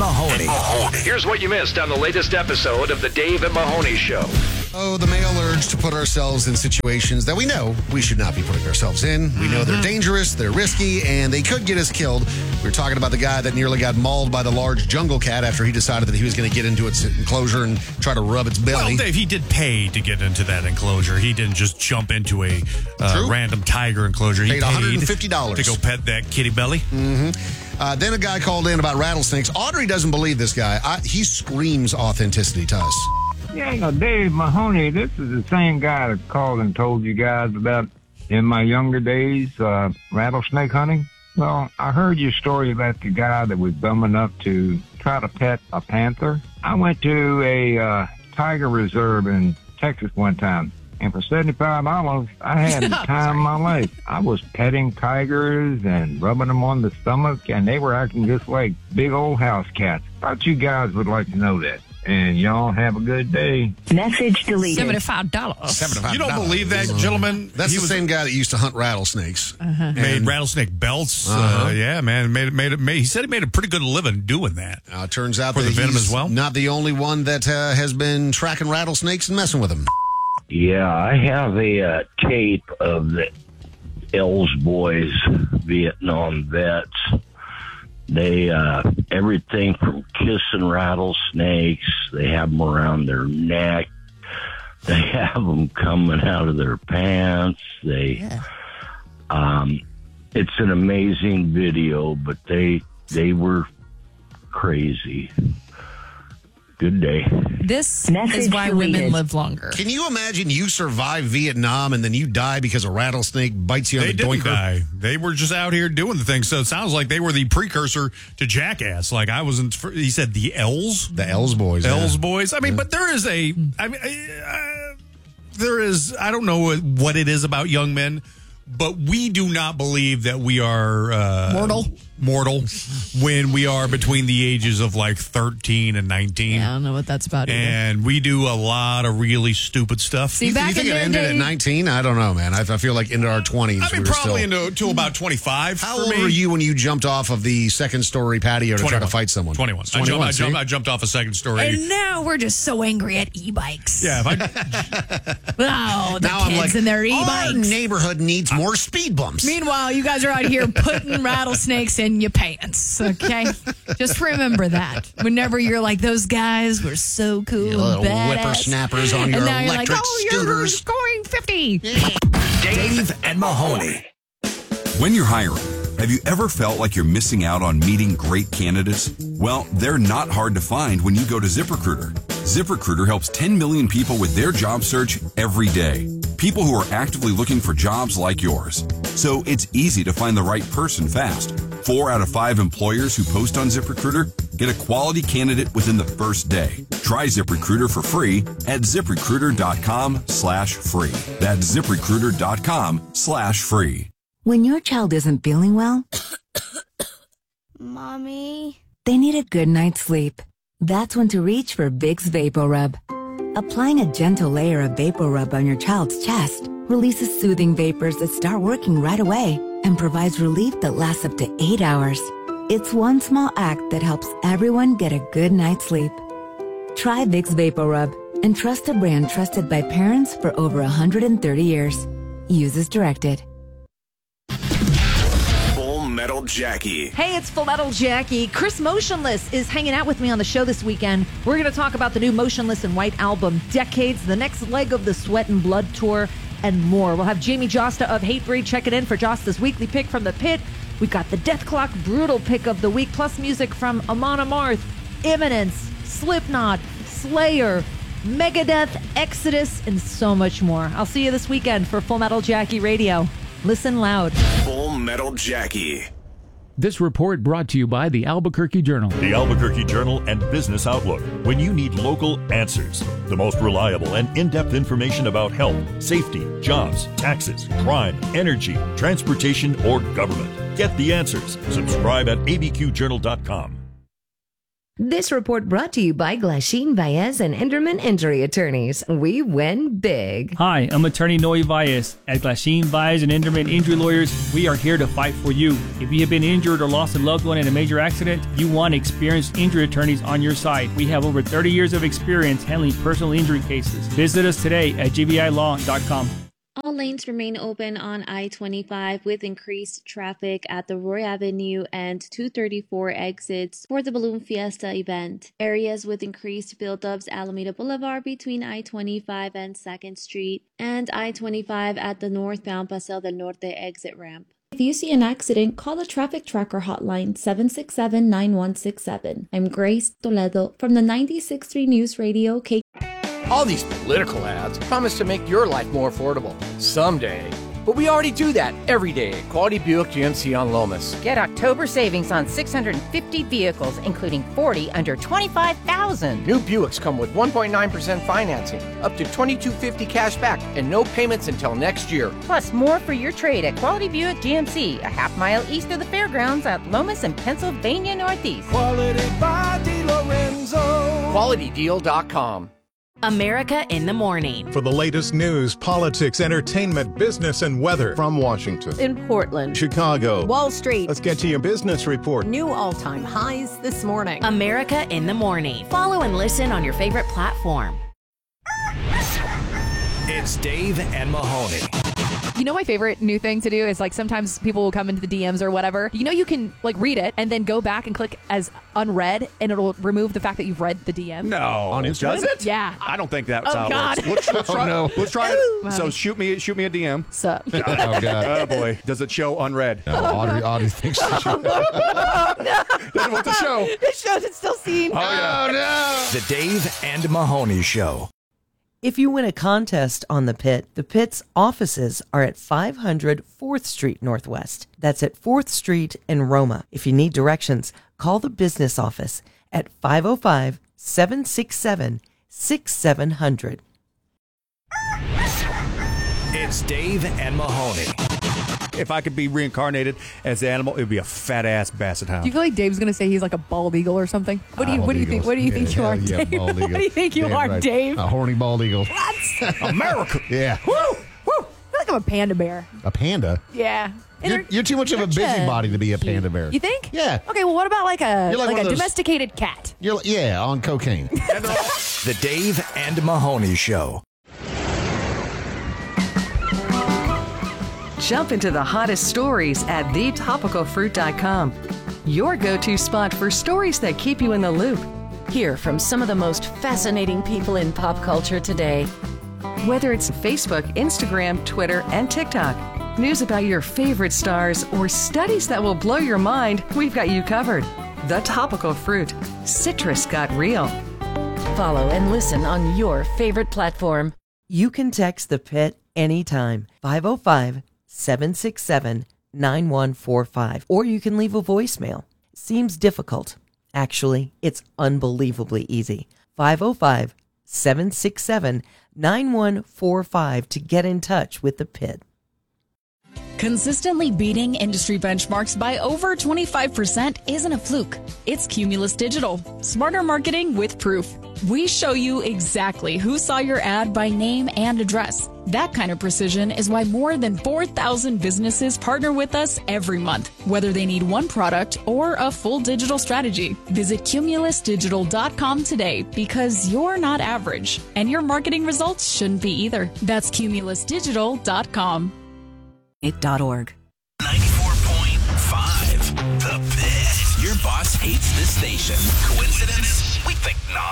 Mahoney. Here's what you missed on the latest episode of the Dave and Mahoney Show. Oh, the male urge to put ourselves in situations that we know we should not be putting ourselves in. We know they're dangerous, they're risky, and they could get us killed. We were talking about the guy that nearly got mauled by the large jungle cat after he decided that he was going to get into its enclosure and try to rub its belly. Well, Dave, he did pay to get into that enclosure. He didn't just jump into a random tiger enclosure. He paid $150 to go pet that kitty belly. Then a guy called in about rattlesnakes. Audrey doesn't believe this guy. He screams authenticity to us. Yeah, Dave Mahoney, this is the same guy that called and told you guys about in my younger days, rattlesnake hunting. Well, I heard your story about the guy that was dumb enough to try to pet a panther. I went to a tiger reserve in Texas one time, and for $75, I had the time of my life. I was petting tigers and rubbing them on the stomach, and they were acting just like big old house cats. Thought you guys would like to know that. And y'all have a good day. Message deleted. $75. You don't believe that, gentlemen? That's the same guy that used to hunt rattlesnakes. Made rattlesnake belts. Yeah, man. He said he made a pretty good living doing that. It turns out For that the venom he's as well? not the only one that has been tracking rattlesnakes and messing with them. Yeah, I have a tape of the Els Boys Vietnam vets. They, everything from kissing rattlesnakes, they have them around their neck, they have them coming out of their pants, it's an amazing video, but they were crazy. Good day. This is why women live longer. Can you imagine you survive Vietnam and then you die because a rattlesnake bites you on the doinker? They didn't die. They were just out here doing the thing. So it sounds like they were the precursor to Jackass. Like I wasn't. He said the Els, the Els Boys, Els Boys. I mean, but there is I don't know what it is about young men, but we do not believe that we are mortal when we are between the ages of like 13 and 19. Yeah, I don't know what that's about either. And we do a lot of really stupid stuff. See, you think it ended at 19? I don't know, man. I feel like into our 20s. I mean, probably until about 25. How old were you when you jumped off of the second-story patio to try to fight someone? 21. I jumped off a second story. And now we're just so angry at e-bikes. Yeah. The kids and their e-bikes. Our neighborhood needs more speed bumps. Meanwhile, you guys are out here putting rattlesnakes in your pants, okay? Just remember that. Whenever you're like, those guys were so cool and little badass. whippersnappers on your and electric you're scooters. going 50. Dave and Mahoney. When you're hiring, have you ever felt like you're missing out on meeting great candidates? Well, they're not hard to find when you go to ZipRecruiter. ZipRecruiter helps 10 million people with their job search every day. People who are actively looking for jobs like yours. So it's easy to find the right person fast. 4 out of 5 employers who post on ZipRecruiter get a quality candidate within the first day. Try ZipRecruiter for free at ZipRecruiter.com/free. That's ZipRecruiter.com/free. When your child isn't feeling well, Mommy, they need a good night's sleep. That's when to reach for Vicks VapoRub. Applying a gentle layer of VapoRub on your child's chest releases soothing vapors that start working right away and provides relief that lasts up to 8 hours. It's one small act that helps everyone get a good night's sleep. Try Vicks VapoRub and trust a brand trusted by parents for over 130 years. Use as directed. Full Metal Jackie. Hey, it's Full Metal Jackie. Chris Motionless is hanging out with me on the show this weekend. We're going to talk about the new Motionless in White album, Decades, the next leg of the Sweat and Blood tour, and more. We'll have Jamie Josta of Hatebreed checking in for Josta's weekly pick from the pit. We've got the Death Clock Brutal pick of the week, plus music from Amon Amarth, Imminence, Slipknot, Slayer, Megadeth, Exodus, and so much more. I'll see you this weekend for Full Metal Jackie Radio. Listen loud. Full Metal Jackie. This report brought to you by the Albuquerque Journal. The Albuquerque Journal and Business Outlook. When you need local answers, the most reliable and in-depth information about health, safety, jobs, taxes, crime, energy, transportation, or government. Get the answers. Subscribe at abqjournal.com. This report brought to you by Glasheen, Baez, and Enderman Injury Attorneys. We win big. Hi, I'm attorney Noe Baez. At Glasheen, Baez, and Enderman Injury Lawyers, we are here to fight for you. If you have been injured or lost a loved one in a major accident, you want experienced injury attorneys on your side. We have over 30 years of experience handling personal injury cases. Visit us today at gbilaw.com. All lanes remain open on I-25 with increased traffic at the Roy Avenue and 234 exits for the Balloon Fiesta event. Areas with increased buildups: Alameda Boulevard between I-25 and 2nd Street, and I-25 at the northbound Paseo del Norte exit ramp. If you see an accident, call the Traffic Tracker hotline 767-9167. I'm Grace Toledo from the 96.3 News Radio K. All these political ads promise to make your life more affordable someday. But we already do that every day at Quality Buick GMC on Lomas. Get October savings on 650 vehicles, including 40 under $25,000. New Buicks come with 1.9% financing, up to $2,250 cash back, and no payments until next year. Plus more for your trade at Quality Buick GMC, a half mile east of the fairgrounds at Lomas and Pennsylvania Northeast. Quality by DeLorenzo. QualityDeal.com. America in the Morning. For the latest news, politics, entertainment, business, and weather. From Washington, in Portland, Chicago, Wall Street. Let's get to your business report. New all-time highs this morning. America in the Morning. Follow and listen on your favorite platform. It's Dave and Mahoney. You know, my favorite new thing to do is, like, sometimes people will come into the DMs or whatever. You know, you can, like, read it and then go back and click as unread, and it'll remove the fact that you've read the DM. No. On Instagram? Does it? Yeah. I don't think that's how God. it works. Let's try, no. Let's try it. So shoot me a DM. Sup? Oh, God. Oh, boy. Does it show unread? No, Audrey thinks she should. Then what's it show? It shows it's still seen. Oh, yeah. no. The Dave and Mahoney Show. If you win a contest on the Pit's offices are at 500 4th Street Northwest. That's at 4th Street in Roma. If you need directions, call the business office at 505-767-6700. It's Dave and Mahoney. If I could be reincarnated as an animal, it would be a fat-ass basset hound. Do you feel like Dave's going to say he's like a bald eagle or something? What do you think? What do you think you are, Dave? Bald eagle. What do you think you are, right. Dave? A horny bald eagle. What? America. Yeah. Woo! I feel like I'm a panda bear. A panda? Yeah. You're too much of a busybody to be a panda bear. You think? Yeah. Okay, well, what about like a You're like one of those- domesticated cat? Yeah, on cocaine. The Dave and Mahoney Show. Jump into the hottest stories at thetopicalfruit.com. Your go-to spot for stories that keep you in the loop. Hear from some of the most fascinating people in pop culture today. Whether it's Facebook, Instagram, Twitter, and TikTok, news about your favorite stars, or studies that will blow your mind, we've got you covered. The Topical Fruit. Citrus got real. Follow and listen on your favorite platform. You can text the Pit anytime. 505-767-9145. Or you can leave a voicemail. Seems difficult. Actually, it's unbelievably easy. 505-767-9145 to get in touch with the Pit. Consistently beating industry benchmarks by over 25% isn't a fluke. It's Cumulus Digital. Smarter marketing with proof. We show you exactly who saw your ad by name and address. That kind of precision is why more than 4,000 businesses partner with us every month, whether they need one product or a full digital strategy. Visit cumulusdigital.com today because you're not average, and your marketing results shouldn't be either. That's cumulusdigital.com. It.org. 94.5. The Pit. Your boss hates this station. Coincidence? We think not.